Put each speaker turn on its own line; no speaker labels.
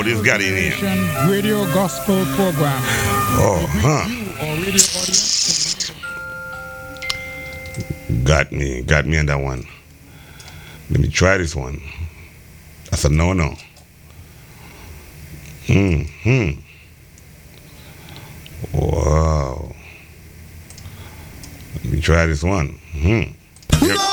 Oh, this got in here.
Radio Gospel Program.
Oh, huh.
You or radio audience.
Got me on that one. Let me try this one. That's a no. Wow. Let me try this one. Yep.